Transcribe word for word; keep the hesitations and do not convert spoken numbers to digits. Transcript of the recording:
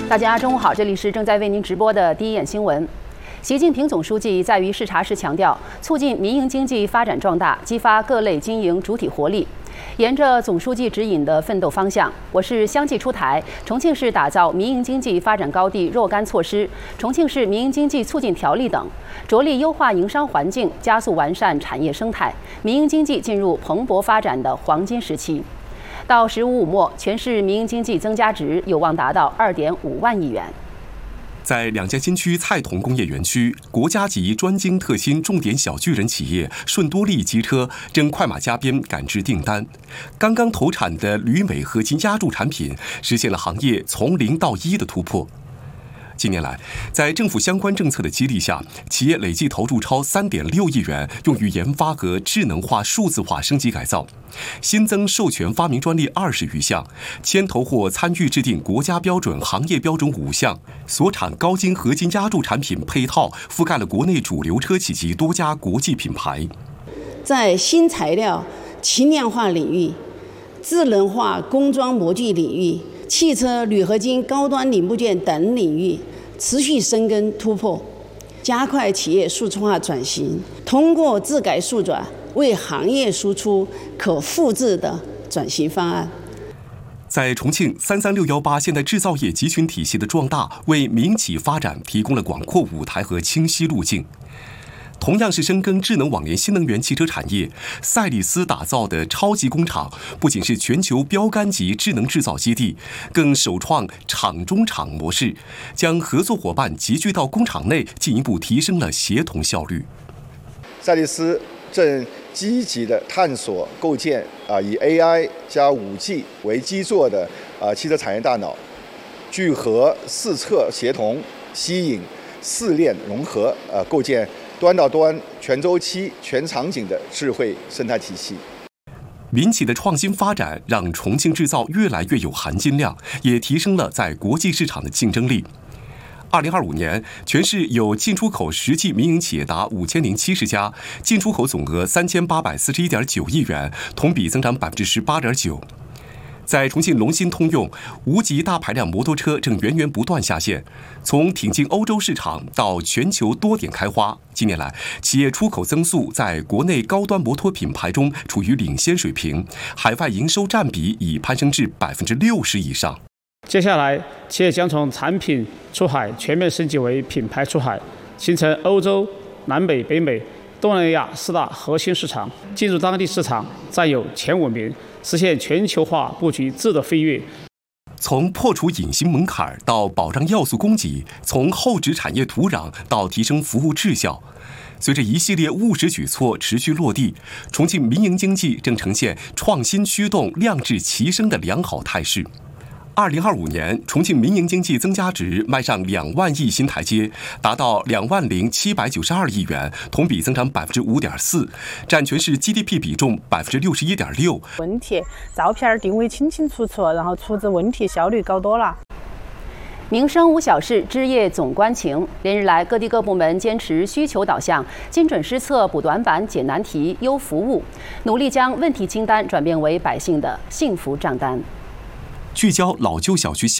大家中午好，这里是正在为您直播的第一眼新闻。习近平总书记在于视察时强调，促进民营经济发展壮大，激发各类经营主体活力。沿着总书记指引的奋斗方向，我市相继出台重庆市打造民营经济发展高地若干措施、重庆市民营经济促进条例等，着力优化营商环境，加速完善产业生态，民营经济进入蓬勃发展的黄金时期。到“十五五”末，全市民营经济增加值有望达到二点五万亿元。 在两江新区菜铜工业园区，国家级专精特新重点小巨人企业顺多利机车正快马加鞭赶制订单。刚刚投产的铝镁合金压铸产品实现了行业从零到一的突破。近年来，在政府相关政策的激励下，企业累计投入超三点六亿元，用于研发和智能化、数字化升级改造，新增授权发明专利二十余项，牵头或参与制定国家标准、行业标准五项，所产高精合金压铸产品配套覆盖了国内主流车企及多家国际品牌。 在新材料、轻量化领域、智能化工装模具领域、汽车铝合金高端零部件等领域持续深耕突破，加快企业数字化转型，通过自改数转为行业输出可复制的转型方案。 在重庆，三三六一八现代制造业集群体系的壮大，为民企发展提供了广阔舞台和清晰路径。同样是深耕智能网联新能源汽车产业，赛力斯打造的超级工厂不仅是全球标杆级智能制造基地，更首创厂中厂模式，将合作伙伴集聚到工厂内，进一步提升了协同效率。 赛力斯正积极地探索构建啊以 A I 加 五 G 为基座的啊汽车产业大脑，聚合四侧协同，吸引四链融合，呃，构建端到端、全周期、全场景的智慧生态体系。 民企的创新发展让重庆制造越来越有含金量，也提升了在国际市场的竞争力。二零二五年，全市有进出口实际民营企业达五千零七十家，进出口总额三千八百四十一点九亿元，同比增长百分之十八点九。在重庆龙芯通用，无级大排量摩托车正源源不断下线，从挺进欧洲市场到全球多点开花。近年来，企业出口增速在国内高端摩托品牌中处于领先水平，海外营收占比已攀升至百分之六十以上。 接下来，企业将从产品出海全面升级为品牌出海，形成欧洲、南美、北美、东南亚四大核心市场，进入当地市场占有前五名，实现全球化布局质的飞跃。 从破除隐形门槛到保障要素供给，从厚植产业土壤到提升服务质效，随着一系列务实举措持续落地，重庆民营经济正呈现创新驱动、量质齐升的良好态势。二零二五年，重庆民营经济增加值迈上两万亿新台阶，达到两万零七百九十二亿元，同比增长百分之五点四，占全市 G D P 比重百分之六十一点六。 问题照片定位清清楚楚，然后处置问题效率高多了。 民生无小事，枝叶总关情。连日来，各地各部门坚持需求导向，精准施策、补短板、解难题、优服务，努力将问题清单转变为百姓的幸福账单。 聚焦老旧小区消